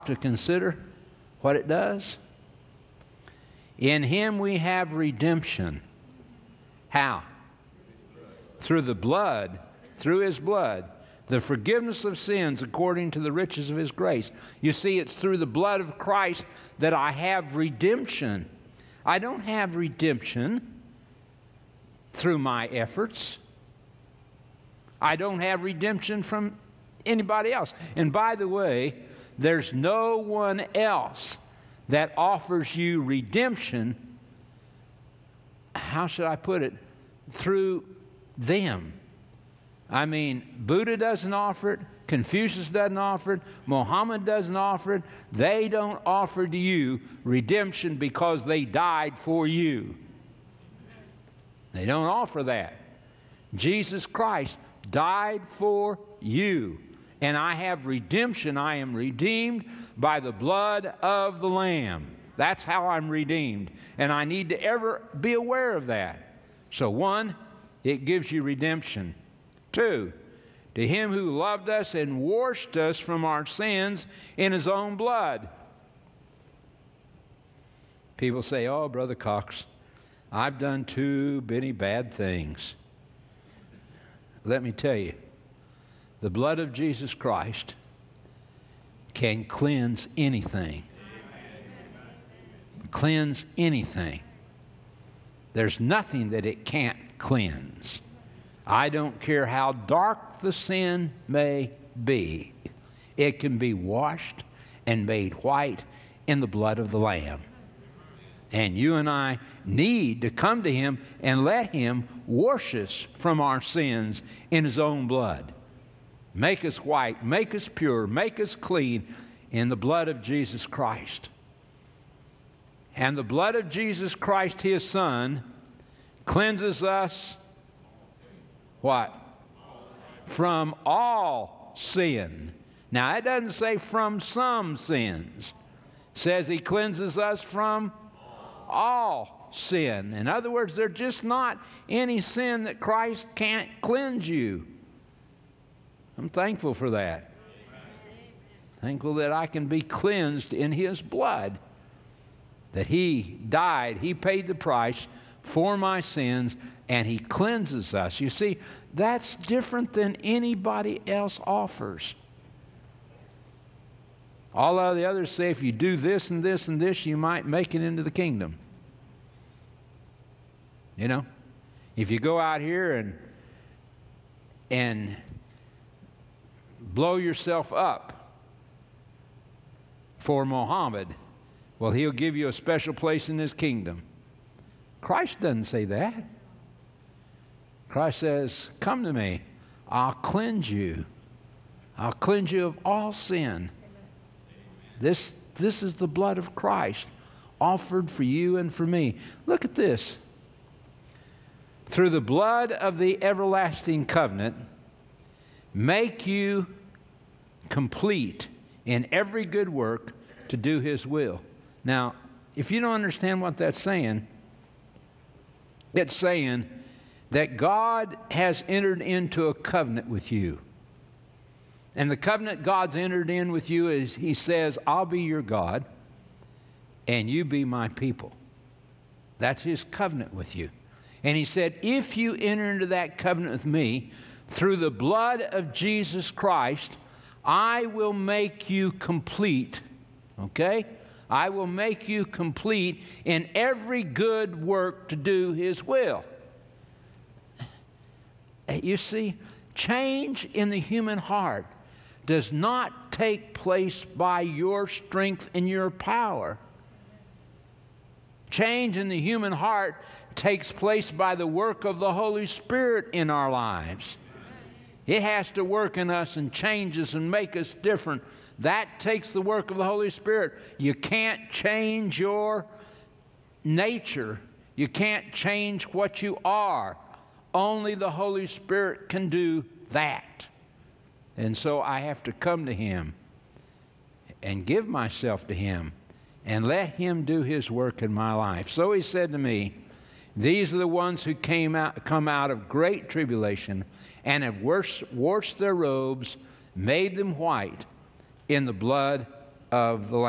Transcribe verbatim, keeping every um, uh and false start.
to consider what it does? In Him we have redemption. How? Through the blood, through His blood, the forgiveness of sins according to the riches of His grace. You see, it's through the blood of Christ that I have redemption. I don't have redemption through my efforts. I don't have redemption from anybody else. And by the way, there's no one else that offers you redemption, how should I put it, through them. I mean, Buddha doesn't offer it, Confucius doesn't offer it, Muhammad doesn't offer it. They don't offer to you redemption because they died for you. They don't offer that. Jesus Christ died for you. And I have redemption. I am redeemed by the blood of the Lamb. That's how I'm redeemed. And I need to ever be aware of that. So one, it gives you redemption. Two, to Him who loved us and washed us from our sins in His own blood. People say, oh, Brother Cox, I've done too many bad things. Let me tell you, the blood of Jesus Christ can cleanse anything. Cleanse anything. There's nothing that it can't cleanse. I don't care how dark the sin may be. It can be washed and made white in the blood of the Lamb. And you and I need to come to Him and let Him wash us from our sins in His own blood. Make us white, make us pure, make us clean in the blood of Jesus Christ. And the blood of Jesus Christ, His Son, cleanses us, what? From all sin. Now, it doesn't say from some sins. It says He cleanses us from all sin. In other words, there's just not any sin that Christ can't cleanse you. I'm thankful for that. Thankful that I can be cleansed in His blood. That He died, He paid the price for my sins, and He cleanses us. You see, that's different than anybody else offers. All of the others say if you do this and this and this, you might make it into the kingdom. You know, if you go out here and and blow yourself up for Muhammad, well, he'll give you a special place in His kingdom. Christ doesn't say that. Christ says, come to me. I'll cleanse you. I'll cleanse you of all sin. This, this is the blood of Christ offered for you and for me. Look at this. Through the blood of the everlasting covenant, make you complete in every good work to do His will. Now, if you don't understand what that's saying, it's saying that God has entered into a covenant with you. And the covenant God's entered in with you is He says, I'll be your God and you be my people. That's His covenant with you. And He said, if you enter into that covenant with me, through the blood of Jesus Christ, I will make you complete. Okay? I will make you complete in every good work to do His will. You see, change in the human heart does not take place by your strength and your power. Change in the human heart takes place by the work of the Holy Spirit in our lives. It has to work in us and change us and make us different. That takes the work of the Holy Spirit. You can't change your nature. You can't change what you are. Only the Holy Spirit can do that. And so I have to come to Him and give myself to Him and let Him do His work in my life. So He said to me, these are the ones who came out, come out of great tribulation and have washed, washed their robes, made them white in the blood of the